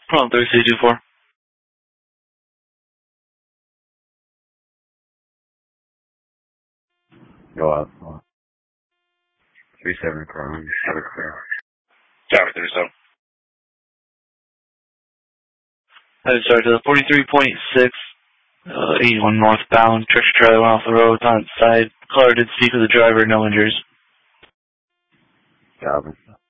Problem 3C24. Go out. 37 Crown, clear. Tower 37. Headed start to the 43.6, 81 northbound. Tractor trailer went off the road on its side. Caller did speak with the driver, no injuries. Calvin.